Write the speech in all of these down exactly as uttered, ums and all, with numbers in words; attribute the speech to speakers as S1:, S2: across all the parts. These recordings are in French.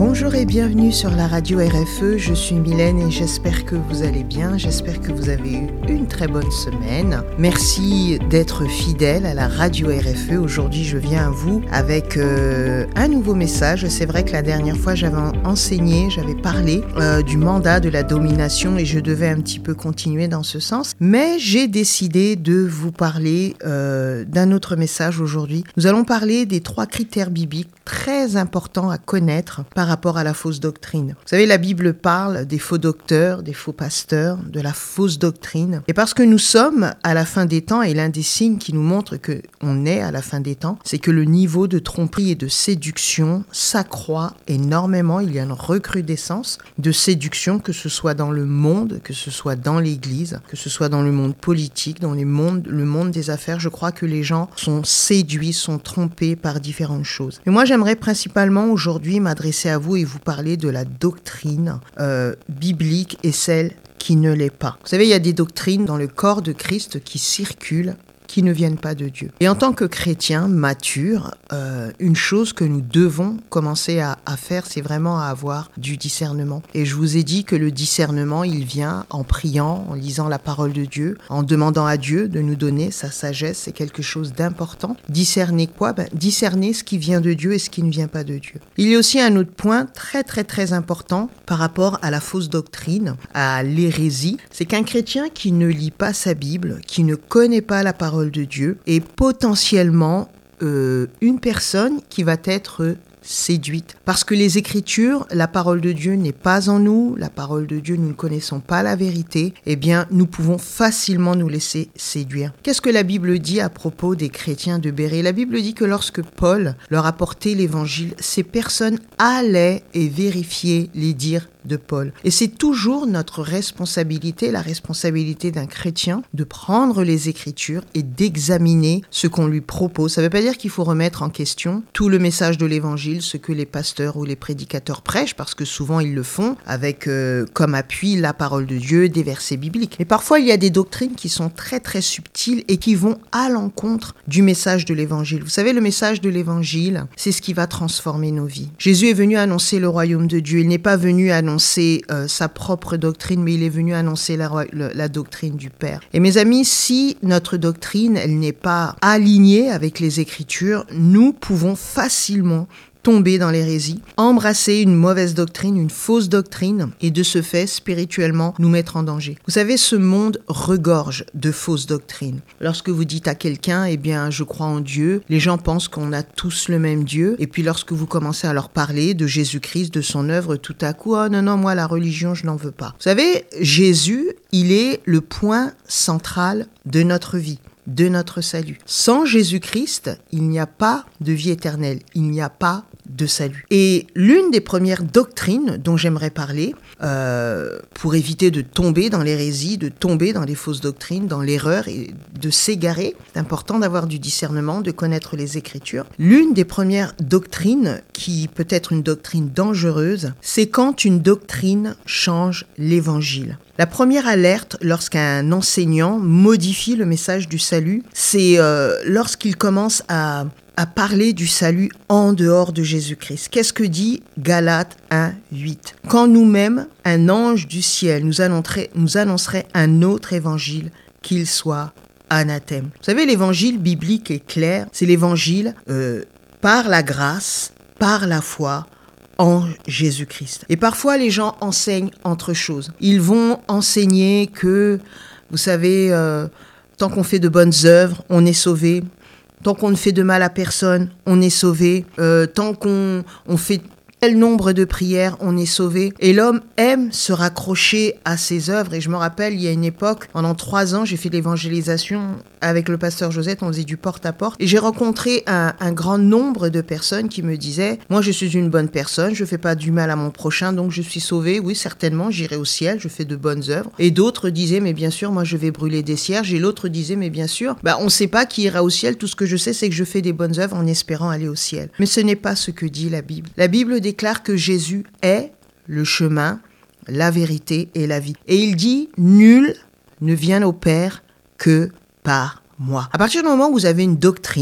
S1: Bonjour et bienvenue sur la radio R F E, je suis Mylène et j'espère que vous allez bien, j'espère que vous avez eu une très bonne semaine. Merci d'être fidèle à la radio R F E. Aujourd'hui je viens à vous avec euh, un nouveau message. C'est vrai que la dernière fois j'avais enseigné, j'avais parlé euh, du mandat de la domination et je devais un petit peu continuer dans ce sens. Mais j'ai décidé de vous parler euh, d'un autre message aujourd'hui. Nous allons parler des trois critères bibliques très importants à connaître par rapport à la fausse doctrine. Vous savez, la Bible parle des faux docteurs, des faux pasteurs, de la fausse doctrine. Et parce que nous sommes à la fin des temps, et l'un des signes qui nous montre qu'on est à la fin des temps, c'est que le niveau de tromperie et de séduction s'accroît énormément. Il y a une recrudescence de séduction, que ce soit dans le monde, que ce soit dans l'Église, que ce soit dans le monde politique, dans les mondes, le monde des affaires. Je crois que les gens sont séduits, sont trompés par différentes choses. Mais moi, j'aimerais principalement aujourd'hui m'adresser à vous et vous parler de la doctrine euh, biblique et celle qui ne l'est pas. Vous savez, il y a des doctrines dans le corps de Christ qui circulent, qui ne viennent pas de Dieu. Et en tant que chrétiens matures, euh, une chose que nous devons commencer à, à faire, c'est vraiment à avoir du discernement. Et je vous ai dit que le discernement, il vient en priant, en lisant la parole de Dieu, en demandant à Dieu de nous donner sa sagesse. C'est quelque chose d'important. Discerner quoi ? Ben, discerner ce qui vient de Dieu et ce qui ne vient pas de Dieu. Il y a aussi un autre point très très très important par rapport à la fausse doctrine, à l'hérésie. C'est qu'un chrétien qui ne lit pas sa Bible, qui ne connaît pas la parole de Dieu, est potentiellement euh, une personne qui va être séduite. Parce que les Écritures, la parole de Dieu n'est pas en nous, la parole de Dieu, nous ne connaissons pas la vérité, eh bien, nous pouvons facilement nous laisser séduire. Qu'est-ce que la Bible dit à propos des chrétiens de Bérée ? La Bible dit que lorsque Paul leur a porté l'évangile, ces personnes allaient et vérifiaient les dires de Paul. Et c'est toujours notre responsabilité, la responsabilité d'un chrétien, de prendre les Écritures et d'examiner ce qu'on lui propose. Ça ne veut pas dire qu'il faut remettre en question tout le message de l'Évangile, ce que les pasteurs ou les prédicateurs prêchent, parce que souvent ils le font avec euh, comme appui la parole de Dieu, des versets bibliques. Mais parfois il y a des doctrines qui sont très très subtiles et qui vont à l'encontre du message de l'Évangile. Vous savez, le message de l'Évangile, c'est ce qui va transformer nos vies. Jésus est venu annoncer le royaume de Dieu. Il n'est pas venu annoncer annoncer euh, sa propre doctrine, mais il est venu annoncer la, la, la doctrine du Père. Et mes amis, si notre doctrine, elle n'est pas alignée avec les Écritures, nous pouvons facilement tomber dans l'hérésie, embrasser une mauvaise doctrine, une fausse doctrine, et de ce fait, spirituellement, nous mettre en danger. Vous savez, ce monde regorge de fausses doctrines. Lorsque vous dites à quelqu'un, eh bien, je crois en Dieu, les gens pensent qu'on a tous le même Dieu, et puis lorsque vous commencez à leur parler de Jésus-Christ, de son œuvre, tout à coup, oh non, non, moi, la religion, je n'en veux pas. Vous savez, Jésus, il est le point central de notre vie, de notre salut. Sans Jésus-Christ, il n'y a pas de vie éternelle, il n'y a pas de salut. Et l'une des premières doctrines dont j'aimerais parler, euh, pour éviter de tomber dans l'hérésie, de tomber dans les fausses doctrines, dans l'erreur et de s'égarer, c'est important d'avoir du discernement, de connaître les Écritures. L'une des premières doctrines, qui peut être une doctrine dangereuse, c'est quand une doctrine change l'Évangile. La première alerte lorsqu'un enseignant modifie le message du salut, c'est euh, lorsqu'il commence à, à parler du salut en dehors de Jésus-Christ. Qu'est-ce que dit Galates un huit ? Quand nous-mêmes, un ange du ciel nous annoncerait, nous annoncerait un autre évangile, qu'il soit anathème. Vous savez, l'évangile biblique est clair, c'est l'évangile euh, par la grâce, par la foi, en Jésus-Christ. Et parfois, les gens enseignent entre choses. Ils vont enseigner que, vous savez, euh, tant qu'on fait de bonnes œuvres, on est sauvé. Tant qu'on ne fait de mal à personne, on est sauvé. Euh, tant qu'on on fait tel nombre de prières, on est sauvé. Et l'homme aime se raccrocher à ses œuvres. Et je me rappelle, il y a une époque, pendant trois ans, j'ai fait de l'évangélisation avec le pasteur Josette, on faisait du porte-à-porte. Et j'ai rencontré un, un grand nombre de personnes qui me disaient « Moi, je suis une bonne personne, je ne fais pas du mal à mon prochain, donc je suis sauvé. Oui, certainement, j'irai au ciel, je fais de bonnes œuvres. » Et d'autres disaient « Mais bien sûr, moi, je vais brûler des cierges. » Et l'autre disait « Mais bien sûr, bah, on ne sait pas qui ira au ciel. Tout ce que je sais, c'est que je fais des bonnes œuvres en espérant aller au ciel. » Mais ce n'est pas ce que dit la Bible. La Bible déclare que Jésus est le chemin, la vérité et la vie. Et il dit « Nul ne vient au Père que par moi. » À partir du moment où vous avez une doctrine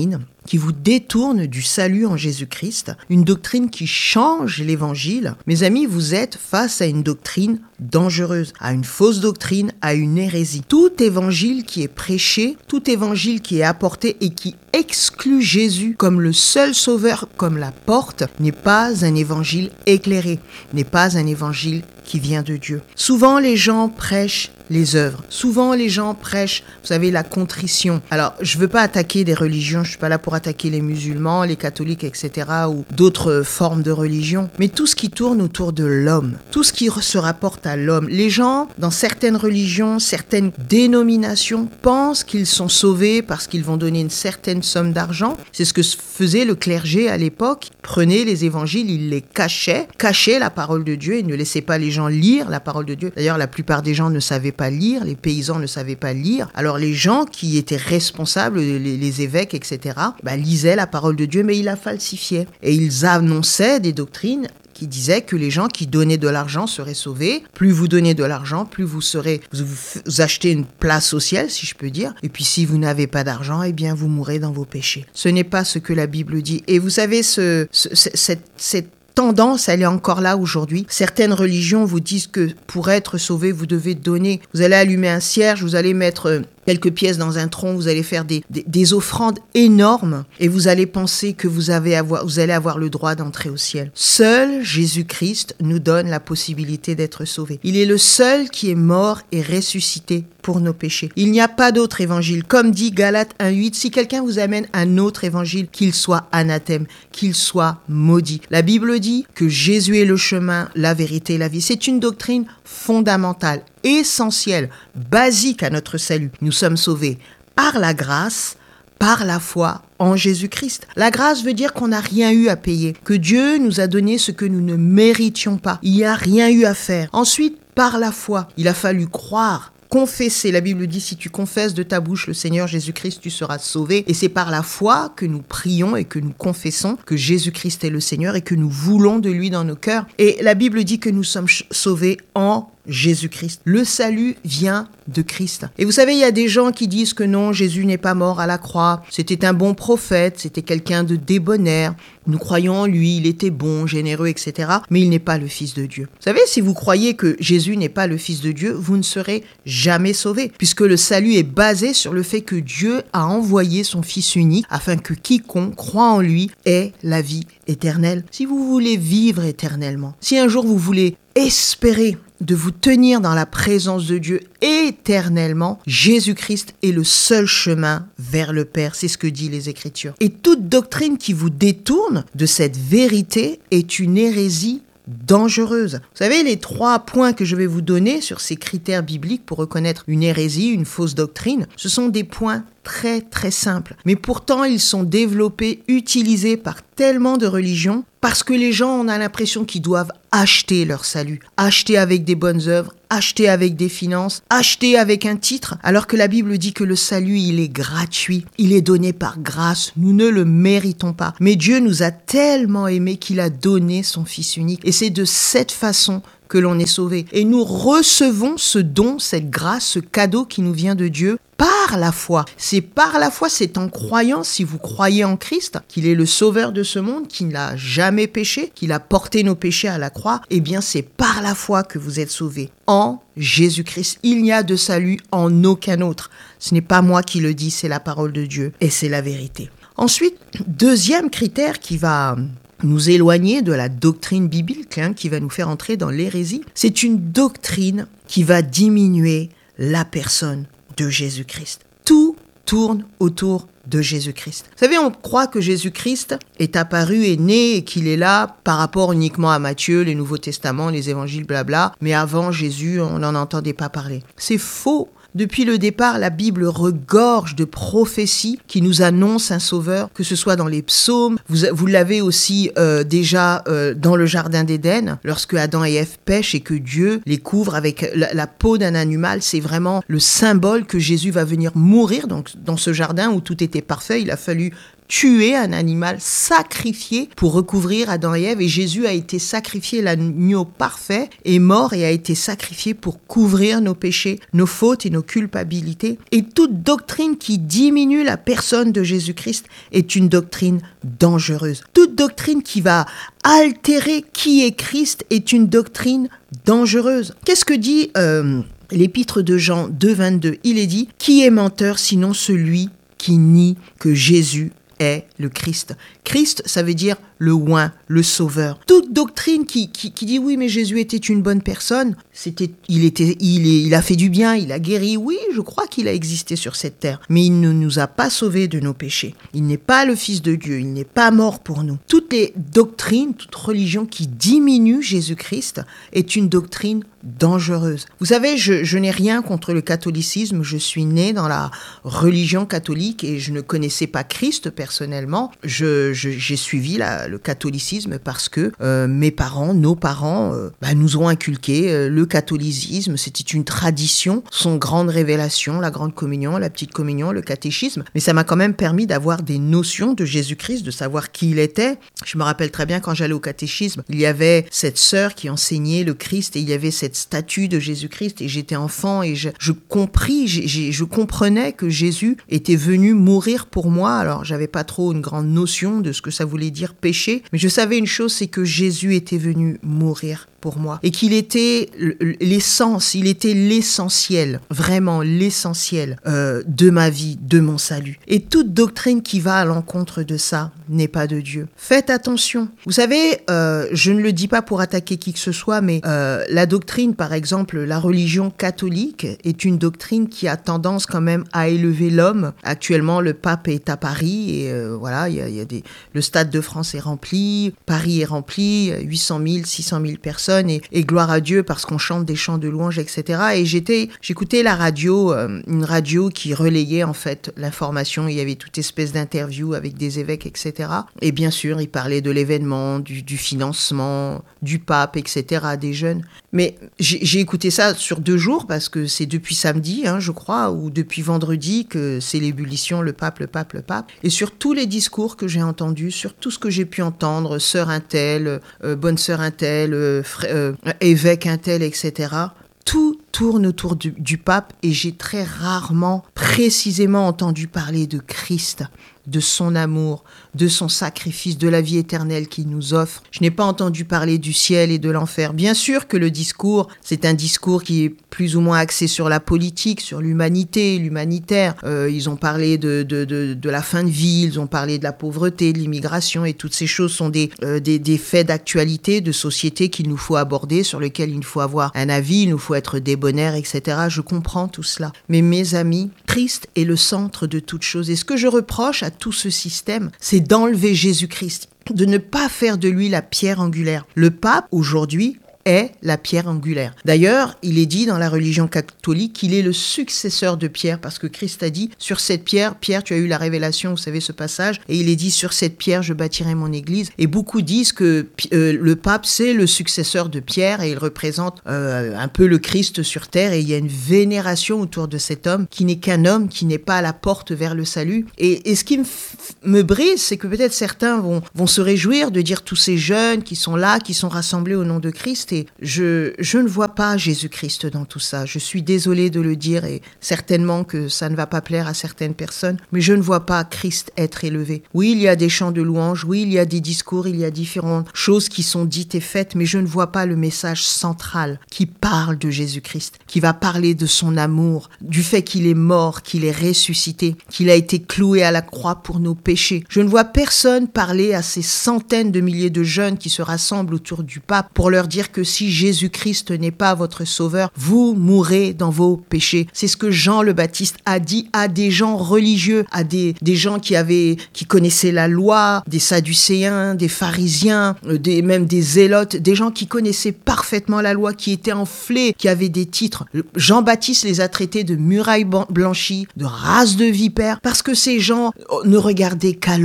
S1: qui vous détourne du salut en Jésus-Christ, une doctrine qui change l'évangile, mes amis, vous êtes face à une doctrine dangereuse, à une fausse doctrine, à une hérésie. Tout évangile qui est prêché, tout évangile qui est apporté et qui exclut Jésus comme le seul sauveur, comme la porte, n'est pas un évangile éclairé, n'est pas un évangile qui vient de Dieu. Souvent, les gens prêchent les œuvres. Souvent, les gens prêchent, vous savez, la contrition. Alors, je ne veux pas attaquer des religions, je ne suis pas là pour attaquer les musulmans, les catholiques, et cetera, ou d'autres formes de religion, mais tout ce qui tourne autour de l'homme, tout ce qui se rapporte à l'homme. Les gens, dans certaines religions, certaines dénominations, pensent qu'ils sont sauvés parce qu'ils vont donner une certaine somme d'argent. C'est ce que faisait le clergé à l'époque. Il prenait les évangiles, il les cachait, cachait la parole de Dieu et ne laissait pas les gens lire la parole de Dieu. D'ailleurs, la plupart des gens ne savaient pas lire, les paysans ne savaient pas lire. Alors les gens qui étaient responsables, les, les évêques, et cetera, bah, lisaient la parole de Dieu, mais ils la falsifiaient. Et ils annonçaient des doctrines qui disaient que les gens qui donnaient de l'argent seraient sauvés. Plus vous donnez de l'argent, plus vous serez, vous, vous achetez une place au ciel, si je peux dire. Et puis si vous n'avez pas d'argent, eh bien vous mourrez dans vos péchés. Ce n'est pas ce que la Bible dit. Et vous savez, ce, ce, cette, cette tendance, elle est encore là aujourd'hui. Certaines religions vous disent que pour être sauvé, vous devez donner. Vous allez allumer un cierge, vous allez mettre quelques pièces dans un tronc, vous allez faire des, des, des offrandes énormes et vous allez penser que vous, avez avoir, vous allez avoir le droit d'entrer au ciel. Seul Jésus-Christ nous donne la possibilité d'être sauvés. Il est le seul qui est mort et ressuscité pour nos péchés. Il n'y a pas d'autre évangile. Comme dit Galates un huit, si quelqu'un vous amène un autre évangile, qu'il soit anathème, qu'il soit maudit. La Bible dit que Jésus est le chemin, la vérité et la vie. C'est une doctrine fondamentale, essentielle, basique à notre salut. Nous sommes sauvés par la grâce, par la foi en Jésus-Christ. La grâce veut dire qu'on n'a rien eu à payer, que Dieu nous a donné ce que nous ne méritions pas. Il n'y a rien eu à faire. Ensuite, par la foi, il a fallu croire, confesser. La Bible dit, si tu confesses de ta bouche le Seigneur Jésus-Christ, tu seras sauvé. Et c'est par la foi que nous prions et que nous confessons que Jésus-Christ est le Seigneur et que nous voulons de lui dans nos cœurs. Et la Bible dit que nous sommes sauvés en Jésus-Christ. Le salut vient de Christ. Et vous savez, il y a des gens qui disent que non, Jésus n'est pas mort à la croix. C'était un bon prophète, c'était quelqu'un de débonnaire. Nous croyons en lui, il était bon, généreux, et cetera. Mais il n'est pas le Fils de Dieu. Vous savez, si vous croyez que Jésus n'est pas le Fils de Dieu, vous ne serez jamais sauvés. Puisque le salut est basé sur le fait que Dieu a envoyé son Fils unique afin que quiconque croit en lui ait la vie éternelle. Si vous voulez vivre éternellement, si un jour vous voulez espérer de vous tenir dans la présence de Dieu éternellement, Jésus-Christ est le seul chemin vers le Père. C'est ce que disent les Écritures. Et toute doctrine qui vous détourne de cette vérité est une hérésie dangereuse. Vous savez, les trois points que je vais vous donner sur ces critères bibliques pour reconnaître une hérésie, une fausse doctrine, ce sont des points très très simples. Mais pourtant, ils sont développés, utilisés par tellement de religions parce que les gens, on a l'impression qu'ils doivent acheter leur salut, acheter avec des bonnes œuvres, acheter avec des finances, acheter avec un titre, alors que la Bible dit que le salut, il est gratuit, il est donné par grâce, nous ne le méritons pas. Mais Dieu nous a tellement aimés qu'il a donné son Fils unique. Et c'est de cette façon que l'on est sauvé. Et nous recevons ce don, cette grâce, ce cadeau qui nous vient de Dieu par la foi. C'est par la foi, c'est en croyant, si vous croyez en Christ, qu'il est le sauveur de ce monde, qu'il n'a jamais péché, qu'il a porté nos péchés à la croix, eh bien c'est par la foi que vous êtes sauvés. En Jésus-Christ, il n'y a de salut en aucun autre. Ce n'est pas moi qui le dis, c'est la parole de Dieu et c'est la vérité. Ensuite, deuxième critère qui va nous éloigner de la doctrine biblique, hein, qui va nous faire entrer dans l'hérésie, c'est une doctrine qui va diminuer la personne de Jésus-Christ. Tout tourne autour de Jésus-Christ. Vous savez, on croit que Jésus-Christ est apparu, est né et qu'il est là par rapport uniquement à Matthieu, les Nouveaux Testaments, les évangiles, blabla. Mais avant Jésus, on n'en entendait pas parler. C'est faux. Depuis le départ, la Bible regorge de prophéties qui nous annoncent un sauveur, que ce soit dans les psaumes. Vous, vous l'avez aussi euh, déjà euh, dans le jardin d'Éden, lorsque Adam et Ève pêchent et que Dieu les couvre avec la, la peau d'un animal. C'est vraiment le symbole que Jésus va venir mourir. Donc, dans ce jardin où tout était parfait, il a fallu tué un animal sacrifié pour recouvrir Adam et Ève. Et Jésus a été sacrifié, l'agneau parfait est mort et a été sacrifié pour couvrir nos péchés, nos fautes et nos culpabilités. Et toute doctrine qui diminue la personne de Jésus-Christ est une doctrine dangereuse. Toute doctrine qui va altérer qui est Christ est une doctrine dangereuse. Qu'est-ce que dit euh, l'épître de Jean deux vingt-deux? Il est dit « Qui est menteur sinon celui qui nie que Jésus est le Christ ?» Christ, ça veut dire le oint, le sauveur. Toute doctrine qui, qui, qui dit oui, mais Jésus était une bonne personne, c'était, il, était, il, est, il a fait du bien, il a guéri, oui, je crois qu'il a existé sur cette terre, mais il ne nous a pas sauvés de nos péchés. Il n'est pas le Fils de Dieu, il n'est pas mort pour nous. Toutes les doctrines, toute religion qui diminue Jésus-Christ est une doctrine dangereuse. Vous savez, je, je n'ai rien contre le catholicisme, je suis né dans la religion catholique et je ne connaissais pas Christ personnellement. Je, je, j'ai suivi la, le catholicisme parce que euh, mes parents, nos parents, euh, bah, nous ont inculqué euh, le catholicisme. C'était une tradition, son grande révélation, la grande communion, la petite communion, le catéchisme. Mais ça m'a quand même permis d'avoir des notions de Jésus-Christ, de savoir qui il était. Je me rappelle très bien quand j'allais au catéchisme, il y avait cette sœur qui enseignait le Christ et il y avait cette statue de Jésus-Christ et j'étais enfant et je, je compris, j'ai, j'ai, je comprenais que Jésus était venu mourir pour moi. Alors j'avais pas trop une grande notion de ce que ça voulait dire péché, mais je savais une chose, c'est que Jésus était venu mourir pour moi et qu'il était l'essence, il était l'essentiel, vraiment l'essentiel euh, de ma vie, de mon salut. Et toute doctrine qui va à l'encontre de ça n'est pas de Dieu. Faites attention. Vous savez, euh, je ne le dis pas pour attaquer qui que ce soit, mais euh, la doctrine, par exemple, la religion catholique est une doctrine qui a tendance quand même à élever l'homme. Actuellement, le pape est à Paris et euh, voilà, il y a, il y a des, le Stade de France est rempli, Paris est rempli, huit cent mille, six cent mille personnes. Et, et gloire à Dieu parce qu'on chante des chants de louange, et cetera. Et j'étais, j'écoutais la radio, euh, une radio qui relayait en fait l'information. Il y avait toute espèce d'interviews avec des évêques, et cetera. Et bien sûr, ils parlaient de l'événement, du, du financement, du pape, et cetera, des jeunes. Mais j'ai, j'ai écouté ça sur deux jours parce que c'est depuis samedi, hein, je crois, ou depuis vendredi que c'est l'ébullition, le pape, le pape, le pape. Et sur tous les discours que j'ai entendus, sur tout ce que j'ai pu entendre, sœur un tel, euh, bonne sœur un tel, euh, frère, Euh, évêque un tel, et cetera. Tout tourne autour du, du pape et j'ai très rarement, précisément entendu parler de Christ, de son amour, de son sacrifice, de la vie éternelle qu'il nous offre. Je n'ai pas entendu parler du ciel et de l'enfer. Bien sûr que le discours, c'est un discours qui est plus ou moins axé sur la politique, sur l'humanité, l'humanitaire. Euh, ils ont parlé de, de, de, de la fin de vie, ils ont parlé de la pauvreté, de l'immigration et toutes ces choses sont des, euh, des, des faits d'actualité, de société qu'il nous faut aborder, sur lesquels il nous faut avoir un avis, il nous faut être débonnaire, et cetera. Je comprends tout cela. Mais mes amis, Christ est le centre de toute chose. Et ce que je reproche à tout ce système, c'est d'enlever Jésus-Christ, de ne pas faire de lui la pierre angulaire. Le pape, aujourd'hui, est la pierre angulaire. D'ailleurs, il est dit dans la religion catholique qu'il est le successeur de Pierre, parce que Christ a dit, sur cette pierre, Pierre, tu as eu la révélation, vous savez ce passage, et il est dit, sur cette pierre, je bâtirai mon église. Et beaucoup disent que euh, le pape, c'est le successeur de Pierre, et il représente euh, un peu le Christ sur terre, et il y a une vénération autour de cet homme, qui n'est qu'un homme, qui n'est pas à la porte vers le salut. Et, et ce qui me, f- me brise, c'est que peut-être certains vont, vont se réjouir de dire tous ces jeunes qui sont là, qui sont rassemblés au nom de Christ. Et je, je ne vois pas Jésus-Christ dans tout ça. Je suis désolée de le dire et certainement que ça ne va pas plaire à certaines personnes, mais je ne vois pas Christ être élevé. Oui, il y a des chants de louange, oui, il y a des discours, il y a différentes choses qui sont dites et faites, mais je ne vois pas le message central qui parle de Jésus-Christ, qui va parler de son amour, du fait qu'il est mort, qu'il est ressuscité, qu'il a été cloué à la croix pour nos péchés. Je ne vois personne parler à ces centaines de milliers de jeunes qui se rassemblent autour du pape pour leur dire que si Jésus-Christ n'est pas votre sauveur, vous mourrez dans vos péchés. C'est ce que Jean le Baptiste a dit à des gens religieux, à des, des gens qui avaient, qui connaissaient la loi, des Sadducéens, des pharisiens, des, même des zélotes, des gens qui connaissaient parfaitement la loi, qui étaient enflés, qui avaient des titres. Jean-Baptiste les a traités de murailles blanchies, de race de vipères, parce que ces gens ne regardaient qu'à l'homme.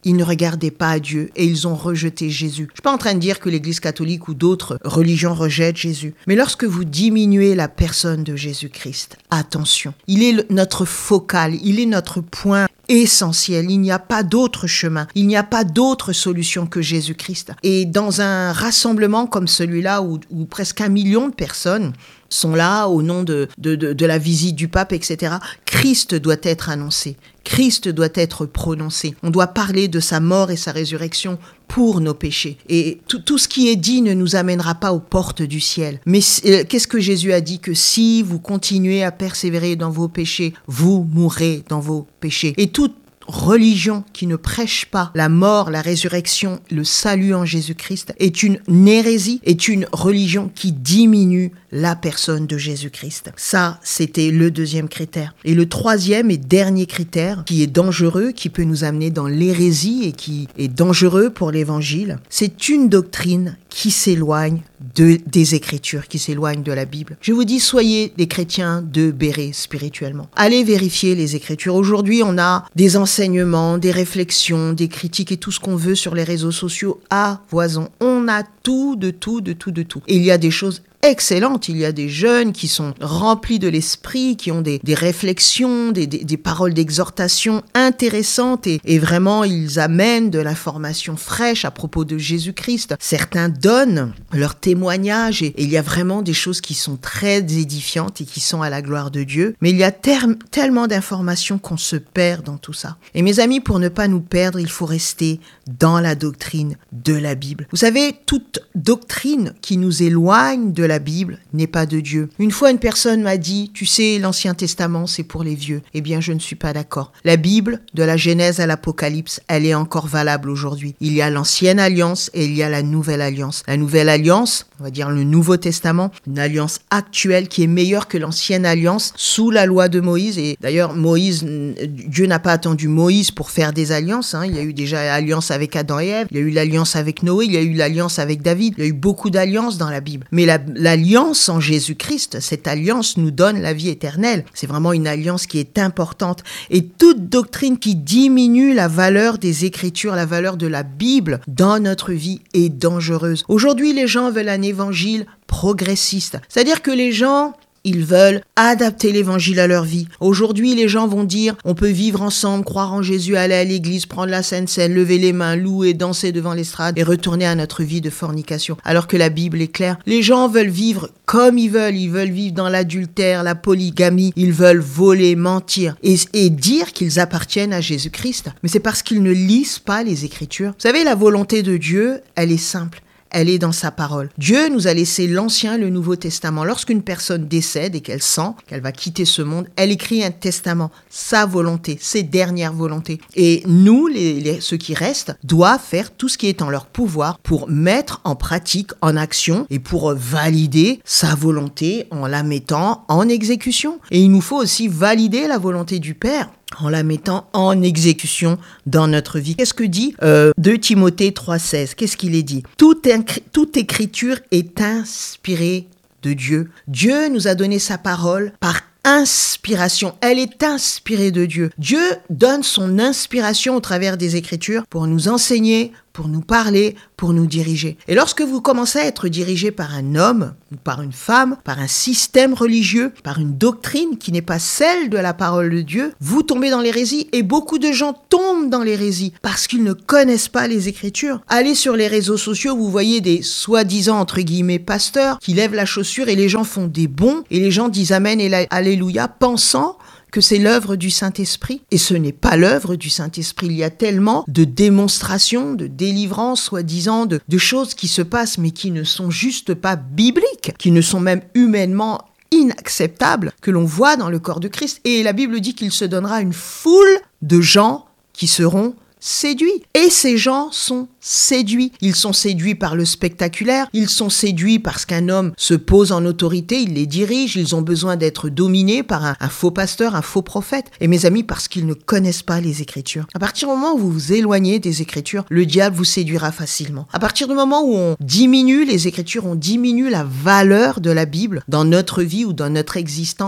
S1: ils ne regardaient pas à Dieu et ils ont rejeté Jésus. Je ne suis pas en train de dire que l'Église catholique ou d'autres religions rejettent Jésus. Mais lorsque vous diminuez la personne de Jésus-Christ, attention, il est notre focal, il est notre point essentiel. Il n'y a pas d'autre chemin, il n'y a pas d'autre solution que Jésus-Christ. Et dans un rassemblement comme celui-là où, où presque un million de personnes sont là au nom de, de, de, de la visite du pape, et cetera, Christ doit être annoncé. Christ doit être prononcé. On doit parler de sa mort et sa résurrection pour nos péchés. Et tout, tout ce qui est dit ne nous amènera pas aux portes du ciel. Mais euh, qu'est-ce que Jésus a dit? Que si vous continuez à persévérer dans vos péchés, vous mourrez dans vos péchés. Et toute religion qui ne prêche pas la mort, la résurrection, le salut en Jésus-Christ est une hérésie, est une religion qui diminue la personne de Jésus-Christ. Ça, c'était le deuxième critère. Et le troisième et dernier critère, qui est dangereux, qui peut nous amener dans l'hérésie et qui est dangereux pour l'évangile, c'est une doctrine qui s'éloigne de, des Écritures, qui s'éloigne de la Bible. Je vous dis, soyez des chrétiens de béret spirituellement. Allez vérifier les Écritures. Aujourd'hui, on a des enseignements, des réflexions, des critiques et tout ce qu'on veut sur les réseaux sociaux à foison. On a tout, de tout, de tout, de tout. Et il y a des choses excellente. Il y a des jeunes qui sont remplis de l'esprit, qui ont des, des réflexions, des, des, des paroles d'exhortation intéressantes et, et vraiment ils amènent de l'information fraîche à propos de Jésus-Christ. Certains donnent leur témoignage et, et il y a vraiment des choses qui sont très édifiantes et qui sont à la gloire de Dieu. Mais il y a ter- tellement d'informations qu'on se perd dans tout ça. Et mes amis, pour ne pas nous perdre, il faut rester dans la doctrine de la Bible. Vous savez, toute doctrine qui nous éloigne de la La Bible n'est pas de Dieu. Une fois, une personne m'a dit, tu sais, l'Ancien Testament, c'est pour les vieux. Eh bien, je ne suis pas d'accord. La Bible, de la Genèse à l'Apocalypse, elle est encore valable aujourd'hui. Il y a l'Ancienne Alliance et il y a la Nouvelle Alliance. La Nouvelle Alliance, on va dire le Nouveau Testament, une alliance actuelle qui est meilleure que l'Ancienne Alliance sous la loi de Moïse. Et d'ailleurs, Moïse, Dieu n'a pas attendu Moïse pour faire des alliances. Hein. Il y a eu déjà l'alliance avec Adam et Ève, il y a eu l'alliance avec Noé, il y a eu l'alliance avec David. Il y a eu beaucoup d'alliances dans la Bible. Mais la L'alliance en Jésus-Christ, cette alliance nous donne la vie éternelle. C'est vraiment une alliance qui est importante. Et toute doctrine qui diminue la valeur des Écritures, la valeur de la Bible dans notre vie est dangereuse. Aujourd'hui, les gens veulent un évangile progressiste. C'est-à-dire que les gens... Ils veulent adapter l'évangile à leur vie. Aujourd'hui, les gens vont dire, on peut vivre ensemble, croire en Jésus, aller à l'église, prendre la Sainte Seine, lever les mains, louer, danser devant l'estrade et retourner à notre vie de fornication. Alors que la Bible est claire. Les gens veulent vivre comme ils veulent. Ils veulent vivre dans l'adultère, la polygamie. Ils veulent voler, mentir et, et dire qu'ils appartiennent à Jésus-Christ. Mais c'est parce qu'ils ne lisent pas les Écritures. Vous savez, la volonté de Dieu, elle est simple. Elle est dans sa parole. Dieu nous a laissé l'Ancien et le Nouveau Testament. Lorsqu'une personne décède et qu'elle sent qu'elle va quitter ce monde, elle écrit un testament, sa volonté, ses dernières volontés. Et nous, les, les, ceux qui restent, doivent faire tout ce qui est en leur pouvoir pour mettre en pratique, en action et pour valider sa volonté en la mettant en exécution. Et il nous faut aussi valider la volonté du Père en la mettant en exécution dans notre vie. Qu'est-ce que dit euh, deux Timothée trois seize? Qu'est-ce qu'il est dit? Toute, incri- toute écriture est inspirée de Dieu. Dieu nous a donné sa parole par inspiration. Elle est inspirée de Dieu. Dieu donne son inspiration au travers des Écritures pour nous enseigner, pour nous parler, pour nous diriger. Et lorsque vous commencez à être dirigé par un homme, ou par une femme, par un système religieux, par une doctrine qui n'est pas celle de la parole de Dieu, vous tombez dans l'hérésie et beaucoup de gens tombent dans l'hérésie parce qu'ils ne connaissent pas les Écritures. Allez sur les réseaux sociaux, vous voyez des soi-disant, entre guillemets, pasteurs qui lèvent la chaussure et les gens font des bons et les gens disent Amen et Alléluia, pensant que c'est l'œuvre du Saint-Esprit. Et ce n'est pas l'œuvre du Saint-Esprit. Il y a tellement de démonstrations, de délivrances, soi-disant, de, de choses qui se passent, mais qui ne sont juste pas bibliques, qui ne sont même humainement inacceptables, que l'on voit dans le corps de Christ. Et la Bible dit qu'il se donnera une foule de gens qui seront séduits. Et ces gens sont séduits. Ils sont séduits par le spectaculaire. Ils sont séduits parce qu'un homme se pose en autorité, il les dirige. Ils ont besoin d'être dominés par un, un faux pasteur, un faux prophète. Et mes amis, parce qu'ils ne connaissent pas les Écritures. À partir du moment où vous vous éloignez des Écritures, le diable vous séduira facilement. À partir du moment où on diminue les Écritures, on diminue la valeur de la Bible dans notre vie ou dans notre existence,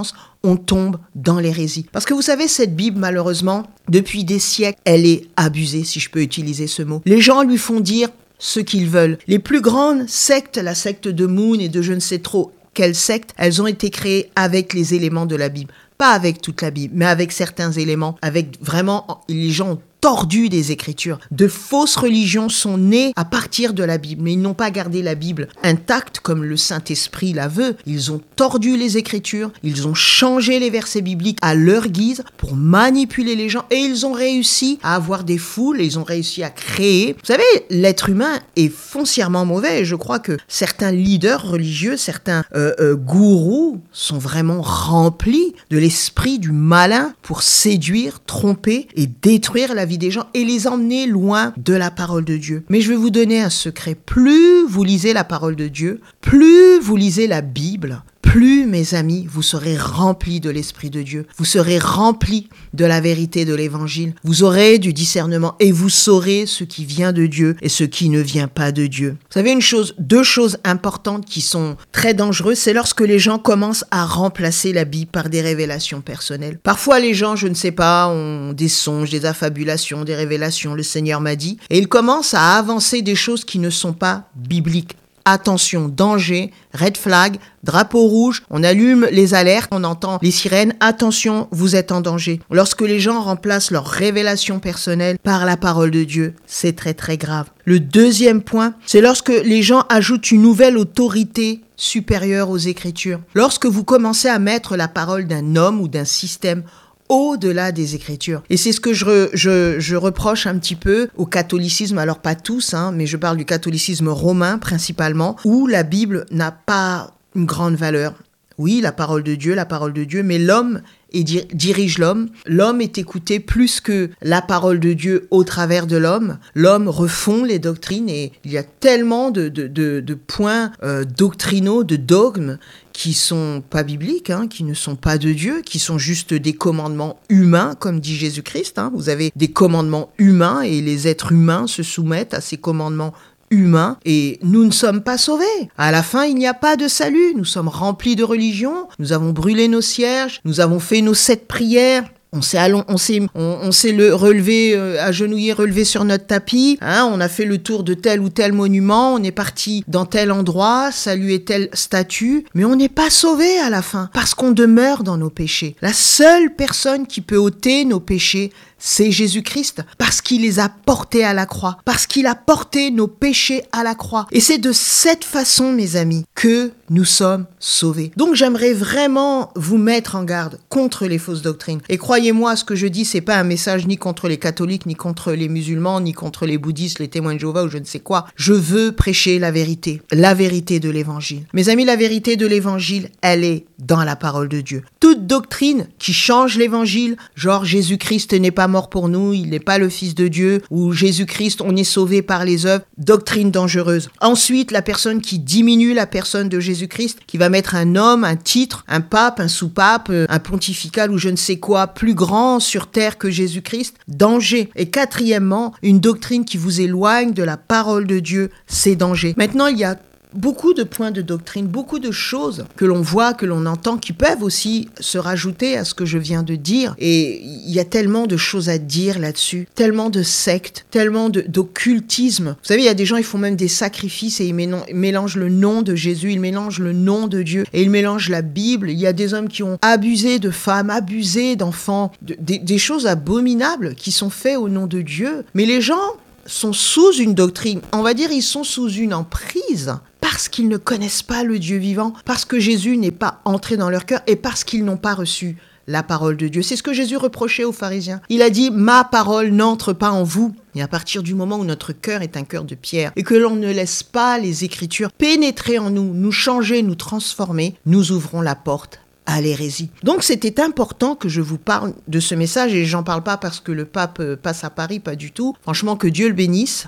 S1: on tombe dans l'hérésie. Parce que vous savez, cette Bible, malheureusement, depuis des siècles, elle est abusée, si je peux utiliser ce mot. Les gens lui font dire ce qu'ils veulent. Les plus grandes sectes, la secte de Moon et de je ne sais trop quelle secte, elles ont été créées avec les éléments de la Bible. Pas avec toute la Bible, mais avec certains éléments, avec vraiment, les gens ont tordu des Écritures. De fausses religions sont nées à partir de la Bible, mais ils n'ont pas gardé la Bible intacte comme le Saint-Esprit la veut. Ils ont tordu les Écritures, ils ont changé les versets bibliques à leur guise pour manipuler les gens et ils ont réussi à avoir des foules, et ils ont réussi à créer. Vous savez, l'être humain est foncièrement mauvais et je crois que certains leaders religieux, certains euh, euh, gourous sont vraiment remplis de l'esprit du malin pour séduire, tromper et détruire la vie des gens et les emmener loin de la parole de Dieu. Mais je vais vous donner un secret. Plus vous lisez la parole de Dieu, plus vous lisez la Bible, plus, mes amis, vous serez remplis de l'Esprit de Dieu. Vous serez remplis de la vérité de l'Évangile. Vous aurez du discernement et vous saurez ce qui vient de Dieu et ce qui ne vient pas de Dieu. Vous savez une chose, deux choses importantes qui sont très dangereuses, c'est lorsque les gens commencent à remplacer la Bible par des révélations personnelles. Parfois, les gens, je ne sais pas, ont des songes, des affabulations, des révélations, le Seigneur m'a dit, et ils commencent à avancer des choses qui ne sont pas bibliques. Attention, danger, red flag, drapeau rouge, on allume les alertes, on entend les sirènes, attention, vous êtes en danger. Lorsque les gens remplacent leur révélation personnelle par la parole de Dieu, c'est très très grave. Le deuxième point, c'est lorsque les gens ajoutent une nouvelle autorité supérieure aux Écritures. Lorsque vous commencez à mettre la parole d'un homme ou d'un système au-delà des Écritures. Et c'est ce que je, re, je, je reproche un petit peu au catholicisme, alors pas tous, hein, mais je parle du catholicisme romain principalement, où la Bible n'a pas une grande valeur. Oui, la parole de Dieu, la parole de Dieu, mais l'homme et dir- dirige l'homme. L'homme est écouté plus que la parole de Dieu au travers de l'homme. L'homme refond les doctrines et il y a tellement de, de, de, de points euh, doctrinaux, de dogmes qui sont pas bibliques, hein, qui ne sont pas de Dieu, qui sont juste des commandements humains, comme dit Jésus-Christ. Hein. Vous avez des commandements humains et les êtres humains se soumettent à ces commandements humain et nous ne sommes pas sauvés. À la fin, il n'y a pas de salut. Nous sommes remplis de religion. Nous avons brûlé nos cierges. Nous avons fait nos sept prières. On s'est, allon- on s'est, on, on s'est le relevé, euh, agenouillé, relevé sur notre tapis. Hein, on a fait le tour de tel ou tel monument. On est parti dans tel endroit, saluer telle statue. Mais on n'est pas sauvés à la fin parce qu'on demeure dans nos péchés. La seule personne qui peut ôter nos péchés, c'est Jésus-Christ, parce qu'il les a portés à la croix, parce qu'il a porté nos péchés à la croix. Et c'est de cette façon, mes amis, que nous sommes sauvés. Donc j'aimerais vraiment vous mettre en garde contre les fausses doctrines. Et croyez-moi, ce que je dis, c'est pas un message ni contre les catholiques, ni contre les musulmans, ni contre les bouddhistes, les témoins de Jéhovah ou je ne sais quoi. Je veux prêcher la vérité, la vérité de l'évangile. Mes amis, la vérité de l'évangile, elle est dans la parole de Dieu. Toute doctrine qui change l'évangile, genre Jésus-Christ n'est pas mort pour nous, il n'est pas le Fils de Dieu, ou Jésus-Christ, on est sauvé par les œuvres, doctrine dangereuse. Ensuite, la personne qui diminue la personne de Jésus-Christ, qui va mettre un homme, un titre, un pape, un sous-pape, un pontifical ou je ne sais quoi, plus grand sur terre que Jésus-Christ, danger. Et quatrièmement, une doctrine qui vous éloigne de la parole de Dieu, c'est danger. Maintenant, il y a beaucoup de points de doctrine, beaucoup de choses que l'on voit, que l'on entend, qui peuvent aussi se rajouter à ce que je viens de dire. Et il y a tellement de choses à dire là-dessus, tellement de sectes, tellement de, d'occultisme. Vous savez, il y a des gens, ils font même des sacrifices et ils mélangent le nom de Jésus, ils mélangent le nom de Dieu et ils mélangent la Bible. Il y a des hommes qui ont abusé de femmes, abusé d'enfants, de, des, des choses abominables qui sont faites au nom de Dieu. Mais les gens sont sous une doctrine, on va dire ils sont sous une emprise parce qu'ils ne connaissent pas le Dieu vivant, parce que Jésus n'est pas entré dans leur cœur et parce qu'ils n'ont pas reçu la parole de Dieu. C'est ce que Jésus reprochait aux pharisiens. Il a dit « Ma parole n'entre pas en vous ». Et à partir du moment où notre cœur est un cœur de pierre et que l'on ne laisse pas les Écritures pénétrer en nous, nous changer, nous transformer, nous ouvrons la porte à l'hérésie. Donc c'était important que je vous parle de ce message et j'en parle pas parce que le pape passe à Paris, pas du tout. Franchement, que Dieu le bénisse.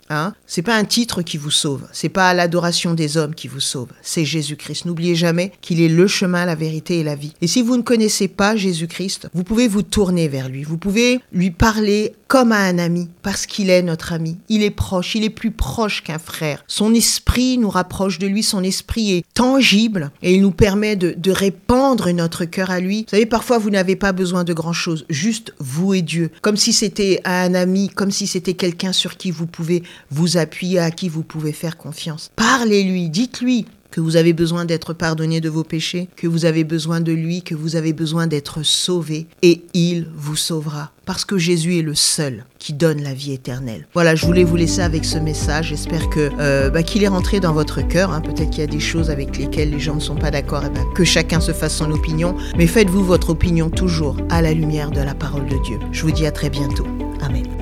S1: Hein, c'est pas un titre qui vous sauve, c'est pas l'adoration des hommes qui vous sauve, c'est Jésus-Christ. N'oubliez jamais qu'il est le chemin, la vérité et la vie. Et si vous ne connaissez pas Jésus-Christ, vous pouvez vous tourner vers lui, vous pouvez lui parler comme à un ami, parce qu'il est notre ami. Il est proche, il est plus proche qu'un frère. Son esprit nous rapproche de lui, son esprit est tangible et il nous permet de, de répandre notre cœur à lui. Vous savez, parfois vous n'avez pas besoin de grand-chose, juste vous et Dieu, comme si c'était un ami, comme si c'était quelqu'un sur qui vous pouvez vous appuyer, à qui vous pouvez faire confiance. Parlez-lui, dites-lui que vous avez besoin d'être pardonné de vos péchés, que vous avez besoin de lui, que vous avez besoin d'être sauvé, et il vous sauvera. Parce que Jésus est le seul qui donne la vie éternelle. Voilà, je voulais vous laisser avec ce message. J'espère que euh, bah, qu'il est rentré dans votre cœur. Hein. Peut-être qu'il y a des choses avec lesquelles les gens ne sont pas d'accord. Et bah, que chacun se fasse son opinion. Mais faites-vous votre opinion toujours à la lumière de la parole de Dieu. Je vous dis à très bientôt. Amen.